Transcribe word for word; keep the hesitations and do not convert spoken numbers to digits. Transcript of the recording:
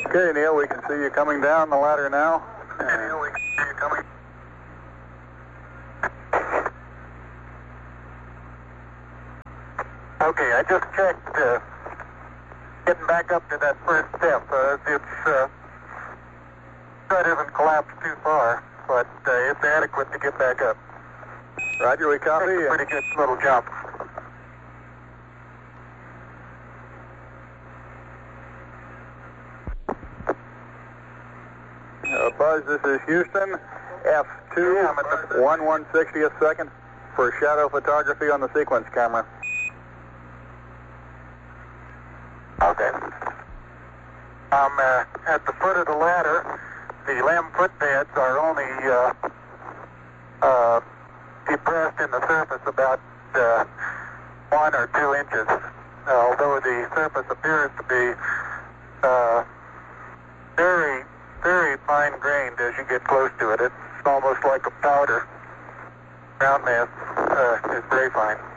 Okay, Neil, we can see you coming down the ladder now. Okay, Neil, we can see you coming. Okay, I just checked. Uh, getting back up to that first step. Uh, it's uh, it hasn't collapsed too far, but uh, it's adequate to get back up. Roger, we copy. It's a pretty good little jump. Uh, Buzz, this is Houston, F two, Yeah, I'm at the- one one sixtieth second for shadow photography on the sequence camera. Okay. I'm uh, at the foot of the ladder. The Lem footpads are only uh, uh, depressed in the surface about uh, one or two inches, uh, although the surface appears to be uh, very, very fine-grained as you get close to it. It's almost like a powder. Ground mass uh, is very fine.